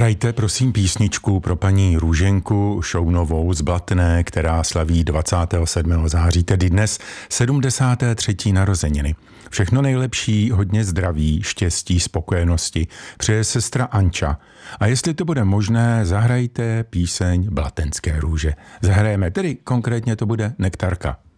Zahrajte prosím písničku pro paní Růženku Šounovou z Blatné, která slaví 27. září, tedy dnes 73. narozeniny. Všechno nejlepší, hodně zdraví, štěstí, spokojenosti přeje sestra Anča. A jestli to bude možné, zahrajte píseň Blatenské růže. Zahrajeme, tedy konkrétně to bude Nektarka.